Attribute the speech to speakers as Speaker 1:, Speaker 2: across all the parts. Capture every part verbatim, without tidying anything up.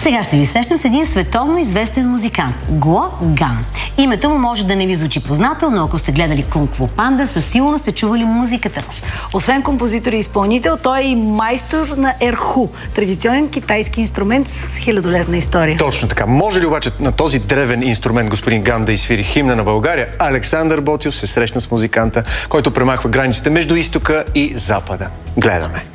Speaker 1: Сега ще ви срещам с един световно известен музикант – Гло Ган. Името му може да не ви звучи познато, но ако сте гледали Кунг Фу Панда, със сигурност сте чували музиката му.
Speaker 2: Освен композитор и изпълнител, той е и майстор на ерху – традиционен китайски инструмент с хилядолетна история.
Speaker 3: Точно така. Може ли обаче на този древен инструмент господин Ган да изсвири химна на България? Александър Ботйов се срещна с музиканта, който премахва границите между изтока и запада. Гледаме.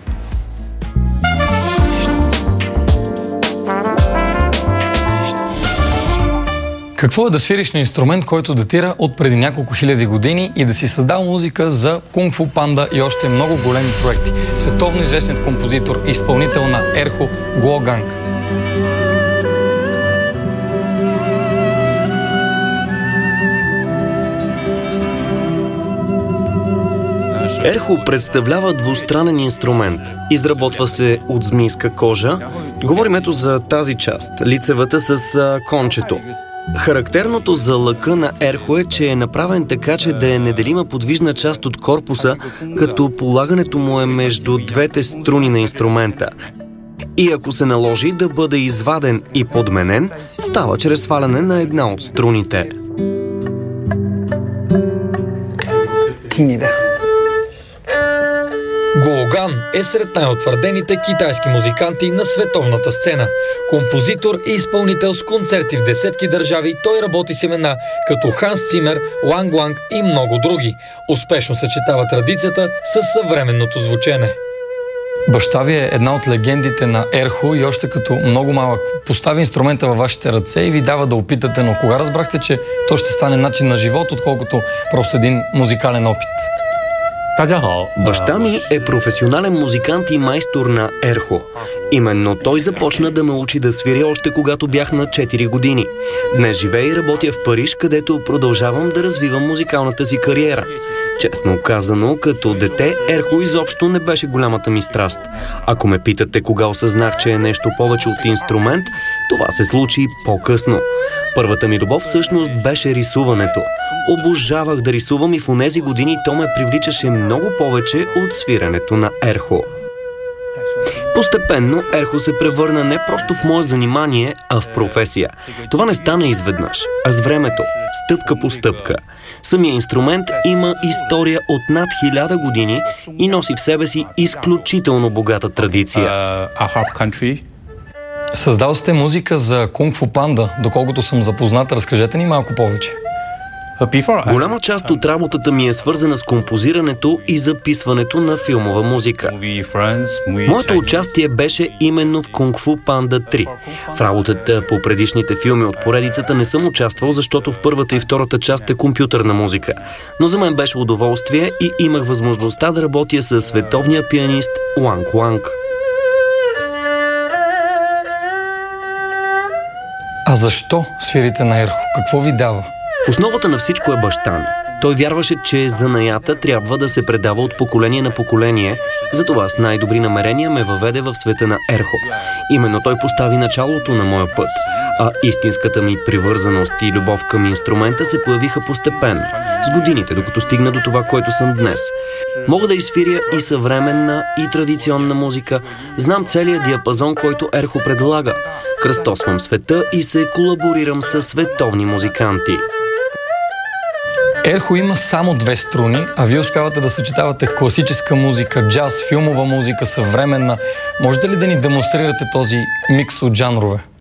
Speaker 4: Какво е да свириш на инструмент, който датира от преди няколко хиляди години и да си създал музика за Кунг Фу Панда и още много големи проекти? Световно известният композитор и изпълнител на ерху Гло Ган.
Speaker 5: Ерху представлява двустранен инструмент. Изработва се от змийска кожа. Говорим ето за тази част, лицевата с а, кончето. Характерното за лъка на ерху е, че е направен така, че да е неделима подвижна част от корпуса, като полагането му е между двете струни на инструмента. И ако се наложи да бъде изваден и подменен, става чрез сваляне на една от струните.
Speaker 6: Гло Ган е сред най-утвърдените китайски музиканти на световната сцена. Композитор и изпълнител с концерти в десетки държави, той работи с имена като Ханс Цимер, Ланг Ланг и много други. Успешно съчетава традицията с съвременното звучене.
Speaker 4: Баща ви е една от легендите на ерху и още като много малък постави инструмента във вашите ръце и ви дава да опитате, но кога разбрахте, че то ще стане начин на живот, отколкото просто един музикален опит?
Speaker 5: Баща ми е професионален музикант и майстор на ерху. Именно той започна да ме учи да свиря още когато бях на четири години. Днес живея и работя в Париж, където продължавам да развивам музикалната си кариера. Честно казано, като дете, ерху изобщо не беше голямата ми страст. Ако ме питате кога осъзнах, че е нещо повече от инструмент, това се случи по-късно. Първата ми любов всъщност беше рисуването. Обожавах да рисувам и в онези години то ме привличаше много повече от свирането на ерху. Постепенно ерху се превърна не просто в мое занимание, а в професия. Това не стана изведнъж, а с времето, стъпка по стъпка. Самия инструмент има история от над хиляда години и носи в себе си изключително богата традиция.
Speaker 4: Създал сте музика за Кунг Фу Панда, доколкото съм запознат. Разкажете ни малко повече.
Speaker 5: Голяма част от работата ми е свързана с композирането и записването на филмова музика. Моето участие беше именно в Кунг Фу Панда три. В работата по предишните филми от поредицата не съм участвал, защото в първата и втората част е компютърна музика. Но за мен беше удоволствие и имах възможността да работя с световния пианист Ланг Ланг.
Speaker 4: А защо свирите на ерху? Какво ви дава?
Speaker 5: В основата на всичко е баща ми. Той вярваше, че занаята трябва да се предава от поколение на поколение, затова с най-добри намерения ме въведе в света на ерху. Именно той постави началото на моя път, а истинската ми привързаност и любов към инструмента се появиха постепенно, с годините, докато стигна до това, което съм днес. Мога да изсвиря и съвременна, и традиционна музика, знам целият диапазон, който ерху предлага. Кръстосвам света и се колаборирам с световни музиканти.
Speaker 4: Ерху има само две струни, а вие успявате да съчетавате класическа музика, джаз, филмова музика, съвременна. Можете ли да ни демонстрирате този микс от жанрове?